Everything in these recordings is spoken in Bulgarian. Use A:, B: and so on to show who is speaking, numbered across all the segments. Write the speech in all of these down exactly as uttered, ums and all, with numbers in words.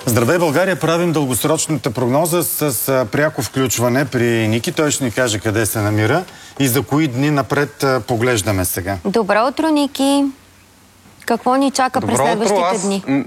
A: Здравей, България! Правим дългосрочната прогноза с пряко включване при Ники. Той ще ни каже къде се намира и за кои дни напред поглеждаме сега.
B: Добро утро, Ники! Какво ни чака през следващите
C: аз...
B: дни?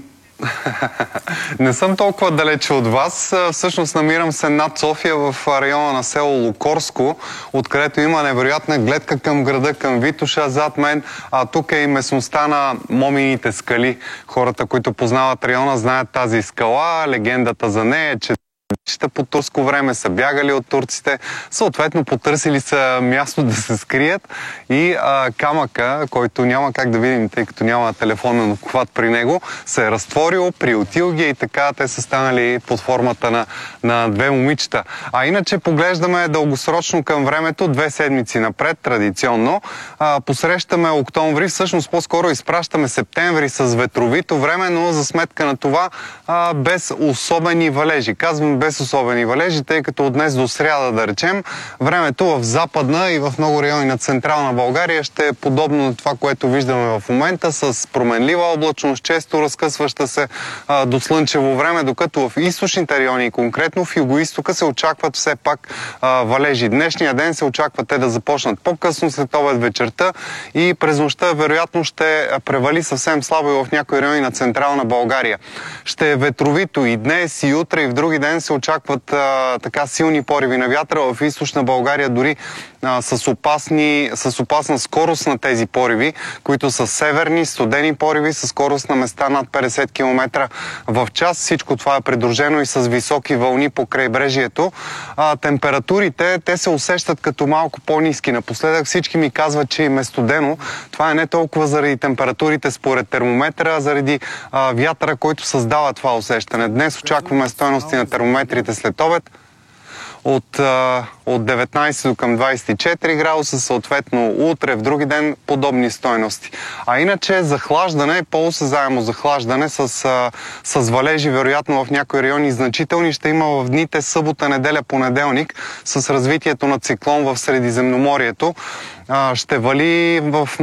C: Не съм толкова далече от вас. Всъщност намирам се над София в района на село Лукорско, откъдето има невероятна гледка към града, към Витоша зад мен. А тук е и местността на Момините скали. Хората, които познават района, знаят тази скала. Легендата за нея е, че по турско време са бягали от турците, съответно потърсили са място да се скрият и а, камъка, който няма как да видим, тъй като няма телефонен обхват при него, се е разтворил, приютил ги и така те са станали под формата на, на две момичета. А иначе поглеждаме дългосрочно към времето, две седмици напред, традиционно. А, посрещаме октомври, всъщност по-скоро изпращаме септември с ветровито време, но за сметка на това а, без особени валежи. Казвам без особени валежи, тъй като от днес до сряда, да речем, времето в западна и в много райони на централна България ще е подобно на това, което виждаме в момента, с променлива облачност, често разкъсваща се а, до слънчево време, докато в източните райони, конкретно в югоизтока, се очакват все пак а, валежи. Днешния ден се очаква те да започнат по-късно след обед вечерта и през нощта вероятно ще превали съвсем слабо и в някои райони на централна България. Ще е ветровито и днес, и утре, и в други ден се очакват а, така силни пориви на вятъра в източна България, дори а, с, опасни, с опасна скорост на тези пориви, които са северни, студени пориви с скорост на места над петдесет километра в час. Всичко това е придружено и с високи вълни по крайбрежието. А, температурите, те се усещат като малко по-ниски. Напоследък всички ми казват, че им е студено. Това е не толкова заради температурите според термометра, а заради а, вятъра, който създава това усещане. Днес очакваме стойности на термометрите след обед от, от деветнайсет до към двайсет и четири градуса, съответно утре, в други ден подобни стойности. А иначе захлаждане, полусезаемо захлаждане с, с валежи, вероятно в някои райони значителни, ще има в дните събота, неделя, понеделник, с развитието на циклон в Средиземноморието. Ще вали в